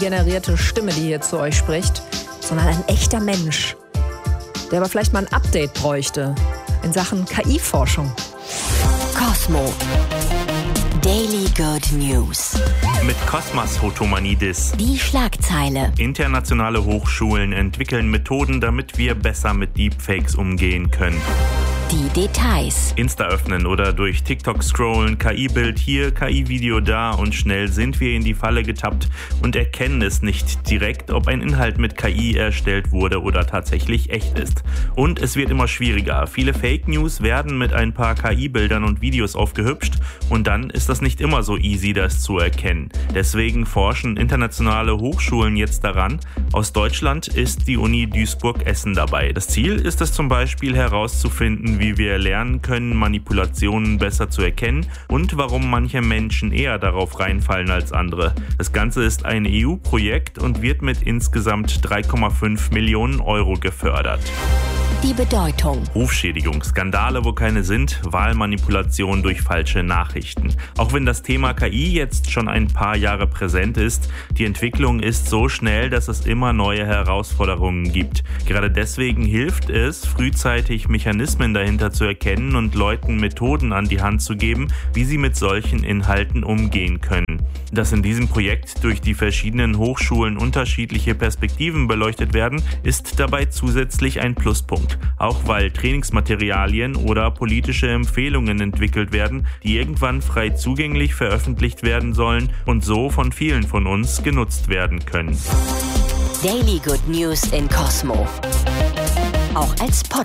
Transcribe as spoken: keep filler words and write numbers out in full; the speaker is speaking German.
generierte Stimme, die hier zu euch spricht, sondern ein echter Mensch, der aber vielleicht mal ein Update bräuchte in Sachen K I-Forschung. Cosmo. Daily Good News. Mit Cosmas Hotomanidis. Die Schlagzeile. Internationale Hochschulen entwickeln Methoden, damit wir besser mit Deepfakes umgehen können. Die Details. Insta öffnen oder durch TikTok scrollen, K I-Bild hier, K I-Video da und schnell sind wir in die Falle getappt und erkennen es nicht direkt, ob ein Inhalt mit K I erstellt wurde oder tatsächlich echt ist. Und es wird immer schwieriger. Viele Fake News werden mit ein paar K I-Bildern und Videos aufgehübscht und dann ist das nicht immer so easy, das zu erkennen. Deswegen forschen internationale Hochschulen jetzt daran. Aus Deutschland ist die Uni Duisburg-Essen dabei. Das Ziel ist es zum Beispiel herauszufinden, wie wir lernen können, Manipulationen besser zu erkennen und warum manche Menschen eher darauf reinfallen als andere. Das Ganze ist ein E U-Projekt und wird mit insgesamt drei Komma fünf Millionen Euro gefördert. Die Bedeutung. Rufschädigung, Skandale, wo keine sind, Wahlmanipulation durch falsche Nachrichten. Auch wenn das Thema K I jetzt schon ein paar Jahre präsent ist, die Entwicklung ist so schnell, dass es immer neue Herausforderungen gibt. Gerade deswegen hilft es, frühzeitig Mechanismen dahinter zu erkennen und Leuten Methoden an die Hand zu geben, wie sie mit solchen Inhalten umgehen können. Dass in diesem Projekt durch die verschiedenen Hochschulen unterschiedliche Perspektiven beleuchtet werden, ist dabei zusätzlich ein Pluspunkt. Auch weil Trainingsmaterialien oder politische Empfehlungen entwickelt werden, die irgendwann frei zugänglich veröffentlicht werden sollen und so von vielen von uns genutzt werden können. Daily Good News in Cosmo. Auch als Podcast.